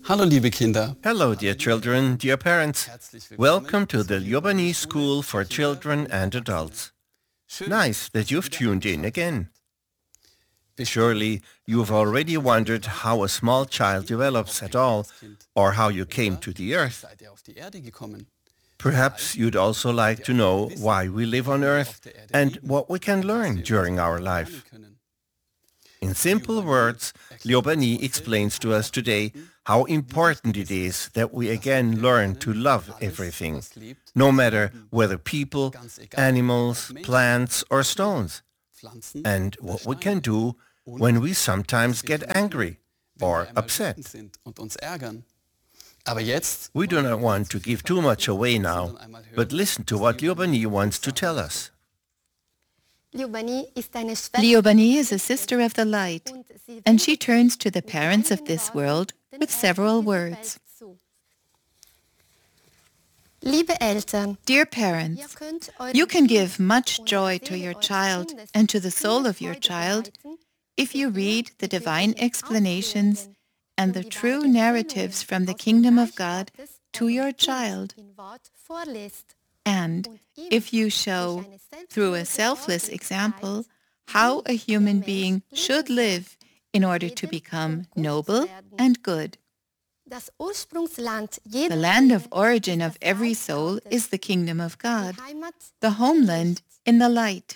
Hallo liebe Kinder. Hello, dear children, dear parents. Welcome to the Lyobani School for Children and Adults. Nice that you've tuned in again. Surely you've already wondered how a small child develops at all, or how you came to the earth. Perhaps you'd also like to know why we live on earth and what we can learn during our life. In simple words, Lyobani explains to us today how important it is that we again learn to love everything, no matter whether people, animals, plants or stones, and what we can do when we sometimes get angry or upset. We do not want to give too much away now, but listen to what Lyobani wants to tell us. Lyobani is a sister of the light, and she turns to the parents of this world with several words. Dear parents, you can give much joy to your child and to the soul of your child if you read the divine explanations and the true narratives from the kingdom of God to your child. And if you show, through a selfless example, how a human being should live in order to become noble and good. The land of origin of every soul is the kingdom of God, the homeland in the light.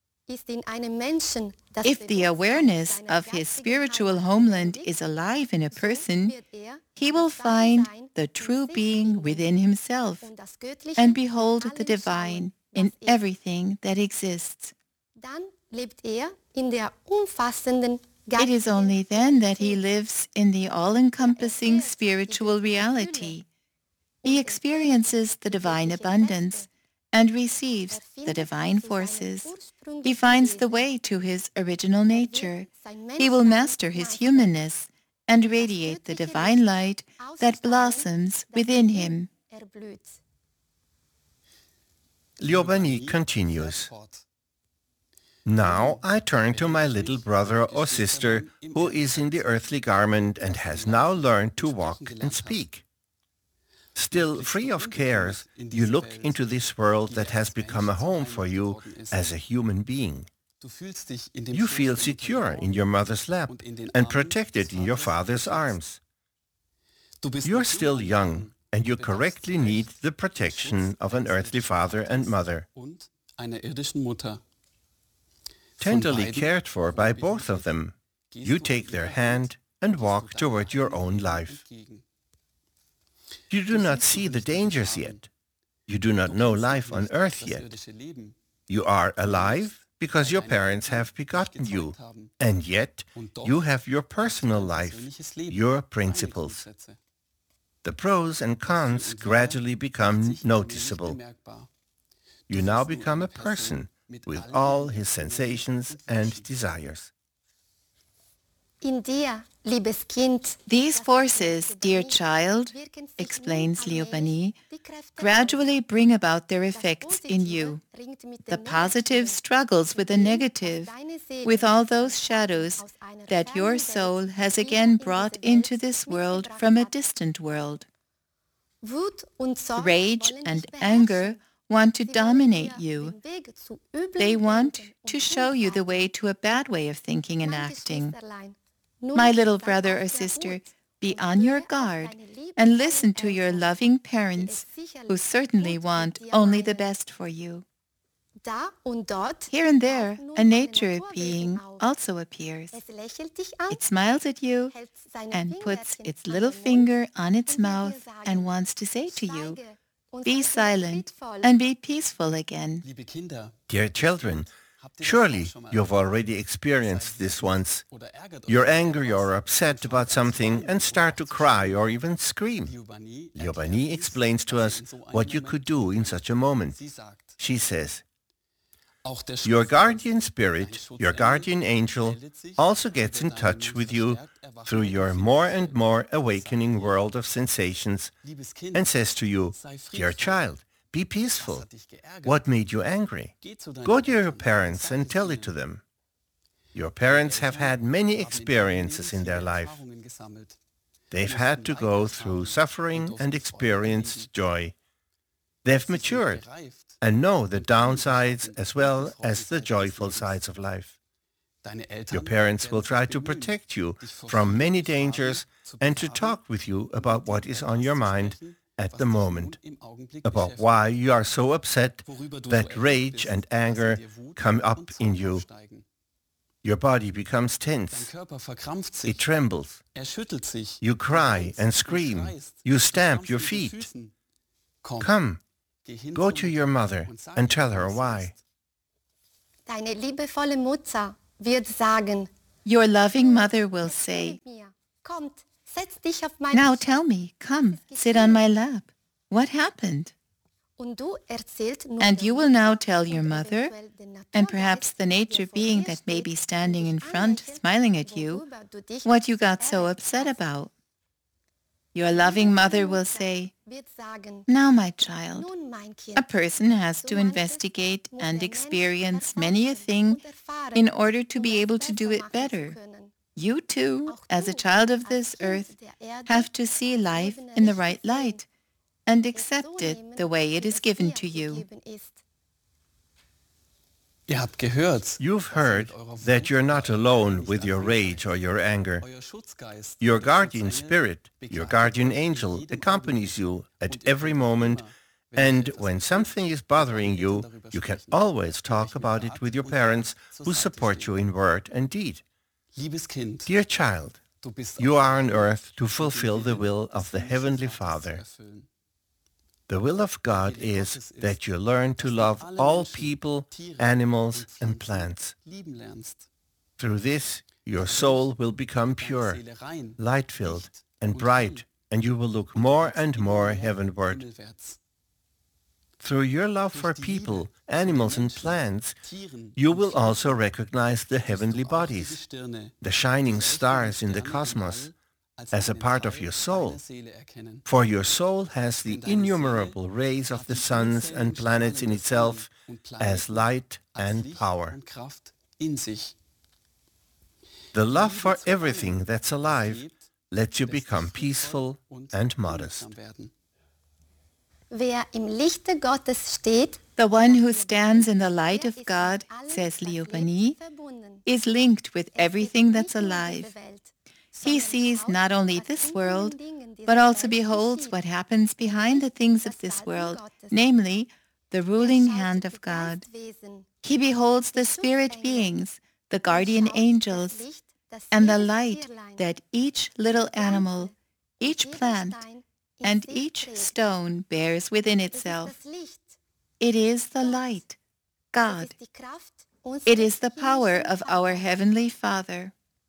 If the awareness of his spiritual homeland is alive in a person, he will find the true being within himself and behold the divine in everything that exists. It is only then that he lives in the all-encompassing spiritual reality. He experiences the divine abundance and receives the divine forces. He finds the way to his original nature. He will master his humanness and radiate the divine light that blossoms within him. Lyobani continues. Now I turn to my little brother or sister who is in the earthly garment and has now learned to walk and speak. Still free of cares, you look into this world that has become a home for you as a human being. You feel secure in your mother's lap and protected in your father's arms. You're still young and you correctly need the protection of an earthly father and mother. Tenderly cared for by both of them, you take their hand and walk toward your own life. You do not see the dangers yet. You do not know life on earth yet. You are alive because your parents have begotten you, and yet you have your personal life, your principles. The pros and cons gradually become noticeable. You now become a person with all his sensations and desires. These forces, dear child, explains Lyobani, gradually bring about their effects in you. The positive struggles with the negative, with all those shadows that your soul has again brought into this world from a distant world. Rage and anger want to dominate you. They want to show you the way to a bad way of thinking and acting. My little brother or sister, be on your guard and listen to your loving parents who certainly want only the best for you. Here and there, a nature being also appears. It smiles at you and puts its little finger on its mouth and wants to say to you, be silent and be peaceful again. Dear children, surely you've already experienced this once. You're angry or upset about something and start to cry or even scream. Lyobani explains to us what you could do in such a moment. She says, your guardian spirit, your guardian angel, also gets in touch with you through your more and more awakening world of sensations and says to you, dear child, be peaceful. What made you angry? Go to your parents and tell it to them. Your parents have had many experiences in their life. They've had to go through suffering and experienced joy. They've matured and know the downsides as well as the joyful sides of life. Your parents will try to protect you from many dangers and to talk with you about what is on your mind at the moment, about why you are so upset that rage and anger come up in you. Your body becomes tense. It trembles. You cry and scream. You stamp your feet. Come, go to your mother and tell her why. Deine liebevolle Mutter wird sagen, your loving mother will say, now tell me, come, sit on my lap. What happened? And you will now tell your mother, and perhaps the nature being that may be standing in front, smiling at you, what you got so upset about. Your loving mother will say, now, my child, a person has to investigate and experience many a thing in order to be able to do it better. You too, as a child of this earth, have to see life in the right light and accept it the way it is given to you. You've heard that you're not alone with your rage or your anger. Your guardian spirit, your guardian angel, accompanies you at every moment, and when something is bothering you, you can always talk about it with your parents who support you in word and deed. Dear child, you are on earth to fulfill the will of the Heavenly Father. The will of God is that you learn to love all people, animals, and plants. Through this, your soul will become pure, light-filled, and bright, and you will look more and more heavenward. Through your love for people, animals, and plants, you will also recognize the heavenly bodies, the shining stars in the cosmos, as a part of your soul, for your soul has the innumerable rays of the suns and planets in itself as light and power. The love for everything that's alive lets you become peaceful and modest. Wer im Lichte Gottes steht, the one who stands in the light of God, says Liobani, is linked with everything that's alive. He sees not only this world, but also beholds what happens behind the things of this world, namely, the ruling hand of God. He beholds the spirit beings, the guardian angels, and the light that each little animal, each plant, and each stone bears within itself. It is the light, God. It is the power of our Heavenly Father.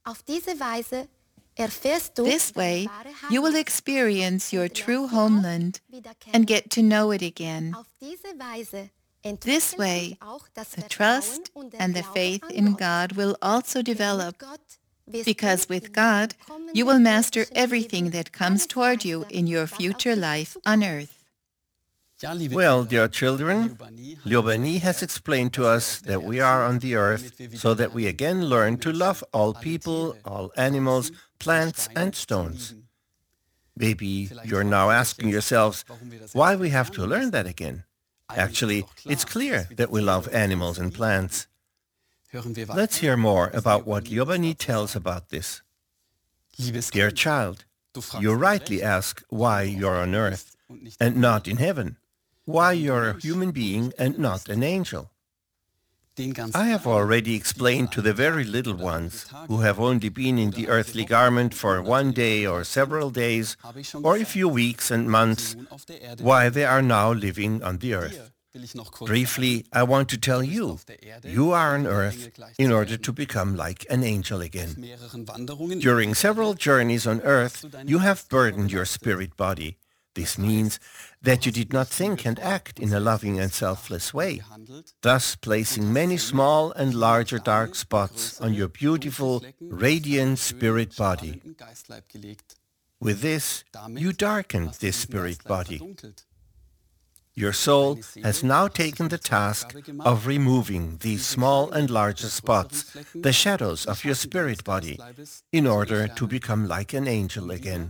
This way, you will experience your true homeland and get to know it again. This way, the trust and the faith in God will also develop, because with God, you will master everything that comes toward you in your future life on earth. Well, dear children, Liobani has explained to us that we are on the earth so that we again learn to love all people, all animals, plants and stones. Maybe you're now asking yourselves why we have to learn that again. Actually, it's clear that we love animals and plants. Let's hear more about what Liobani tells about this. Dear child, you rightly ask why you're on earth and not in heaven, why you're a human being and not an angel. I have already explained to the very little ones who have only been in the earthly garment for one day or several days or a few weeks and months why they are now living on the earth. Briefly, I want to tell you, you are on earth in order to become like an angel again. During several journeys on earth, you have burdened your spirit body. This means that you did not think and act in a loving and selfless way, thus placing many small and larger dark spots on your beautiful, radiant spirit body. With this, you darkened this spirit body. Your soul has now taken the task of removing these small and larger spots, the shadows of your spirit body, in order to become like an angel again.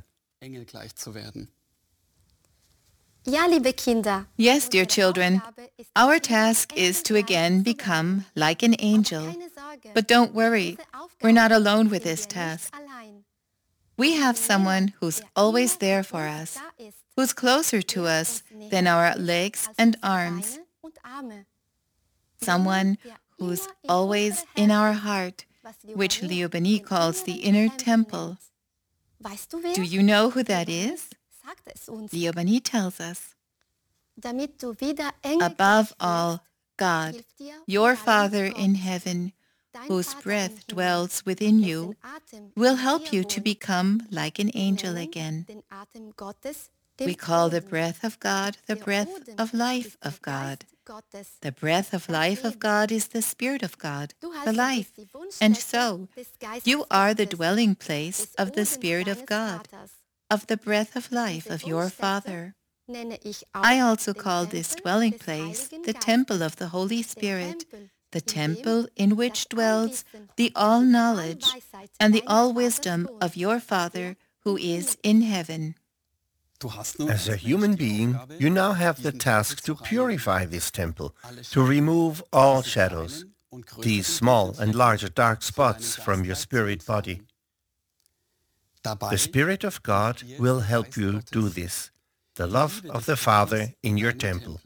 engelgleich zu werden. Ja, liebe Kinder. Yes, dear children, our task is to again become like an angel. But don't worry, we're not alone with this task. We have someone who's always there for us, who's closer to us than our legs and arms. Someone who's always in our heart, which Liobani calls the inner temple. Do you know who that is? Liobani tells us. Above all, God, your Father in heaven, whose breath dwells within you, will help you to become like an angel again. We call the breath of God the breath of life of God. The breath of life of God is the Spirit of God, the life. And so, you are the dwelling place of the Spirit of God, of the breath of life of your Father. I also call this dwelling place the temple of the Holy Spirit, the temple in which dwells the all-knowledge and the all-wisdom of your Father who is in heaven. As a human being, you now have the task to purify this temple, to remove all shadows, these small and larger dark spots from your spirit body. The Spirit of God will help you do this, the love of the Father in your temple.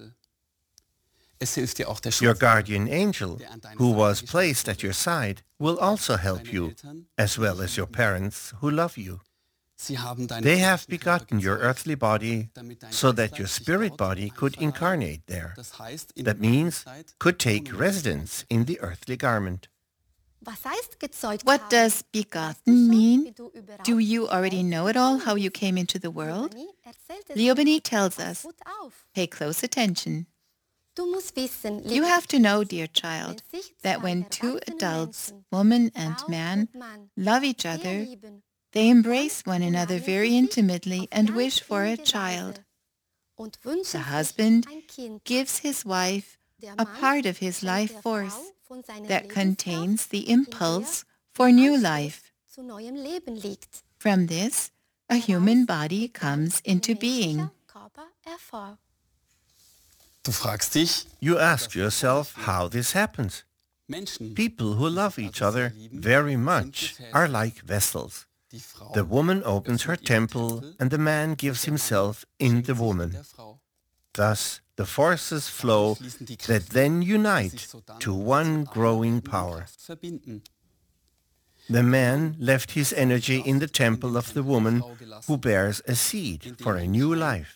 Your guardian angel, who was placed at your side, will also help you, as well as your parents who love you. They have begotten your earthly body so that your spirit body could incarnate there. That means, could take residence in the earthly garment. What does begotten mean? Do you already know it all, how you came into the world? Liobani tells us. Pay close attention. You have to know, dear child, that when two adults, woman and man, love each other, they embrace one another very intimately and wish for a child. The husband gives his wife a part of his life force that contains the impulse for new life. From this, a human body comes into being. You ask yourself how this happens. People who love each other very much are like vessels. The woman opens her temple and the man gives himself in the woman. Thus, the forces flow that then unite to one growing power. The man left his energy in the temple of the woman who bears a seed for a new life.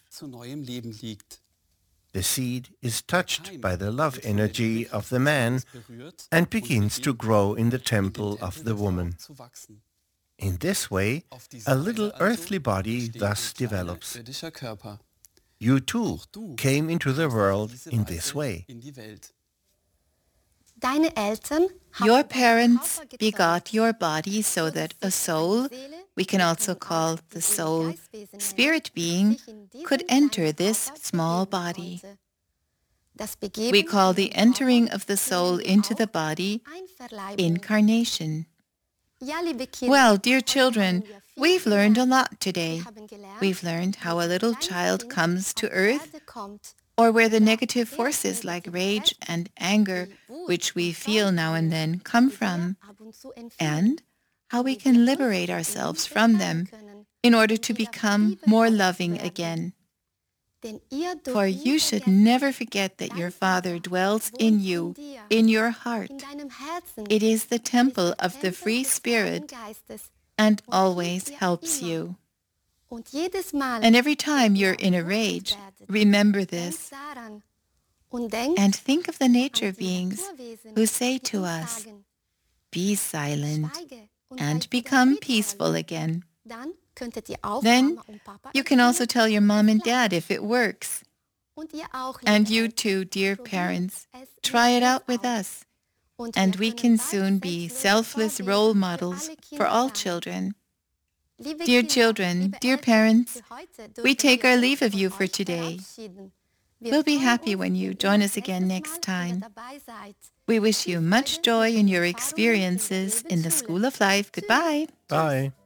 The seed is touched by the love energy of the man and begins to grow in the temple of the woman. In this way, a little earthly body thus develops. You too came into the world in this way. Your parents begot your body so that a soul, we can also call the soul spirit being, could enter this small body. We call the entering of the soul into the body incarnation. Well, dear children, we've learned a lot today. We've learned how a little child comes to earth, or where the negative forces like rage and anger, which we feel now and then, come from, and how we can liberate ourselves from them in order to become more loving again. For you should never forget that your Father dwells in you, in your heart. It is the temple of the free spirit and always helps you. And every time you're in a rage, remember this and think of the nature beings who say to us, "Be silent and become peaceful again." Then you can also tell your mom and dad if it works. And you too, dear parents, try it out with us. And we can soon be selfless role models for all children. Dear children, dear parents, we take our leave of you for today. We'll be happy when you join us again next time. We wish you much joy in your experiences in the School of Life. Goodbye. Bye.